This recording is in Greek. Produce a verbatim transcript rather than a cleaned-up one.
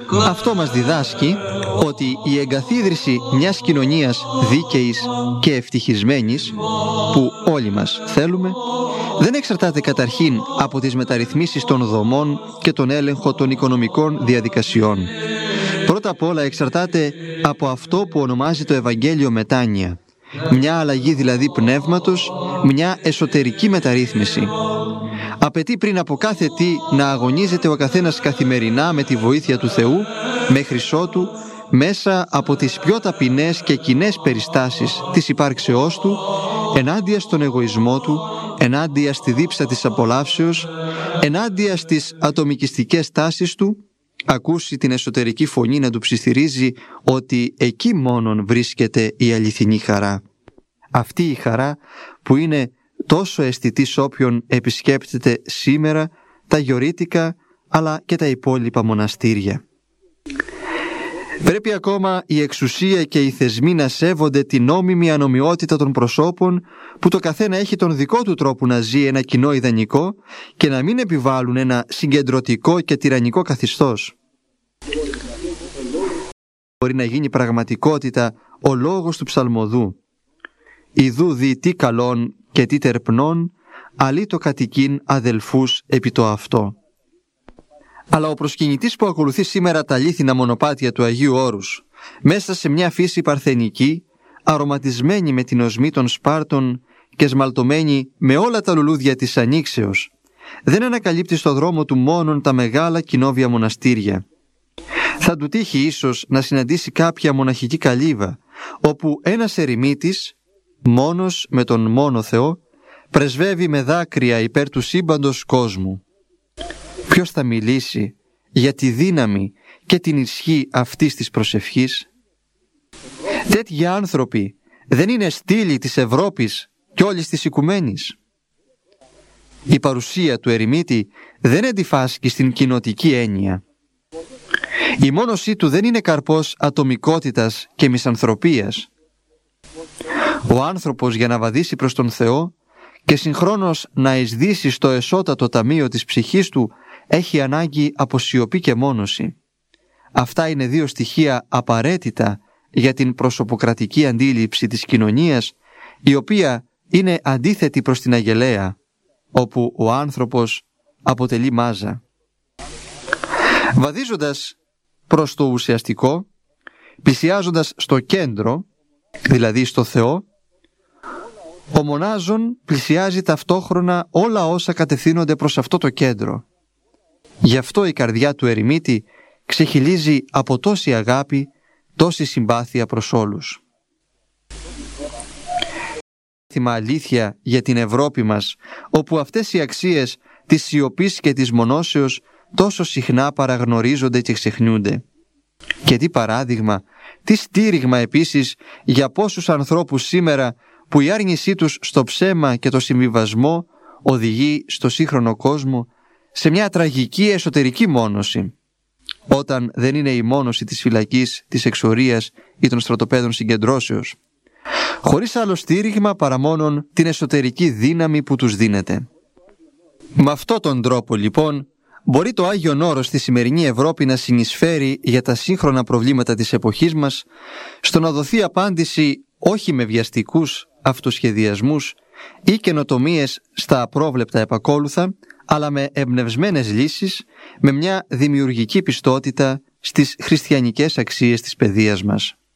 Αυτό μας διδάσκει ότι η εγκαθίδρυση μιας κοινωνίας δίκαιης και ευτυχισμένης, που όλοι μας θέλουμε, δεν εξαρτάται καταρχήν από τις μεταρρυθμίσεις των δομών και τον έλεγχο των οικονομικών διαδικασιών. Πρώτα απ' όλα εξαρτάται από αυτό που ονομάζει το Ευαγγέλιο μετάνοια, μια αλλαγή δηλαδή πνεύματος, μια εσωτερική μεταρρύθμιση. Απαιτεί πριν από κάθε τι να αγωνίζεται ο καθένας καθημερινά με τη βοήθεια του Θεού, μέχρι ότου μέσα από τις πιο ταπεινές και κοινές περιστάσεις της υπάρξεώς του, ενάντια στον εγωισμό του, ενάντια στη δίψα της απολαύσεως, ενάντια στις ατομικιστικές τάσεις του, ακούσει την εσωτερική φωνή να του ψιθυρίζει ότι εκεί μόνον βρίσκεται η αληθινή χαρά. Αυτή η χαρά που είναι τόσο αισθητή σ' όποιον επισκέπτεται σήμερα τα γιορίτικα αλλά και τα υπόλοιπα μοναστήρια. Πρέπει ακόμα η εξουσία και οι θεσμοί να σέβονται την νόμιμη ανομοιότητα των προσώπων, που το καθένα έχει τον δικό του τρόπο να ζει ένα κοινό ιδανικό, και να μην επιβάλλουν ένα συγκεντρωτικό και τυραννικό καθεστώς. Μπορεί να γίνει πραγματικότητα ο λόγος του ψαλμοδού: «Ιδού δι τι καλόν και τι τερπνών, αλή το κατοικήν αδελφούς επί το αυτό». Αλλά ο προσκυνητής που ακολουθεί σήμερα τα αλήθινα μονοπάτια του Αγίου Όρους, μέσα σε μια φύση παρθενική, αρωματισμένη με την οσμή των Σπάρτων και σμαλτωμένη με όλα τα λουλούδια της ανοίξεως, δεν ανακαλύπτει στο δρόμο του μόνον τα μεγάλα κοινόβια μοναστήρια. Θα του τύχει ίσως να συναντήσει κάποια μοναχική καλύβα, όπου ένας ερημίτης, μόνος με τον μόνο Θεό, πρεσβεύει με δάκρυα υπέρ του σύμπαντος κόσμου. Ποιος θα μιλήσει για τη δύναμη και την ισχύ αυτής της προσευχής? Τέτοιοι άνθρωποι δεν είναι στήλοι της Ευρώπης και όλης της οικουμένης. Η παρουσία του ερημίτη δεν αντιφάσκει στην κοινοτική έννοια. Η μόνωσή του δεν είναι καρπός ατομικότητας και μισανθρωπίας. Ο άνθρωπος, για να βαδίσει προς τον Θεό και συγχρόνως να εισδύσει στο εσώτατο ταμείο της ψυχής του, έχει ανάγκη από σιωπή και μόνωση. Αυτά είναι δύο στοιχεία απαραίτητα για την προσωποκρατική αντίληψη της κοινωνίας, η οποία είναι αντίθετη προς την αγελαία, όπου ο άνθρωπος αποτελεί μάζα. Βαδίζοντας προς το ουσιαστικό, πλησιάζοντας στο κέντρο, δηλαδή στο Θεό, ο μονάζων πλησιάζει ταυτόχρονα όλα όσα κατευθύνονται προς αυτό το κέντρο. Γι' αυτό η καρδιά του ερημίτη ξεχυλίζει από τόση αγάπη, τόση συμπάθεια προς όλους. Αλήθεια για την Ευρώπη μας, όπου αυτές οι αξίες της σιωπής και της μονώσεως τόσο συχνά παραγνωρίζονται και ξεχνιούνται. Και τι παράδειγμα, τι στήριγμα επίσης για πόσους ανθρώπους σήμερα που η άρνησή τους στο ψέμα και το συμβιβασμό οδηγεί στο σύγχρονο κόσμο σε μια τραγική εσωτερική μόνωση, όταν δεν είναι η μόνωση της φυλακής, της εξορίας ή των στρατοπέδων συγκεντρώσεως, χωρίς άλλο στήριγμα παρά μόνον την εσωτερική δύναμη που τους δίνεται. Με αυτόν τον τρόπο λοιπόν μπορεί το Άγιον Όρος στη σημερινή Ευρώπη να συνεισφέρει για τα σύγχρονα προβλήματα της εποχής μας, στο να δοθεί απάντηση όχι με βιαστικούς αυτοσχεδιασμούς ή καινοτομίες στα απρόβλεπτα επακόλουθα, αλλά με εμπνευσμένες λύσεις, με μια δημιουργική πιστότητα στις χριστιανικές αξίες της παιδείας μας.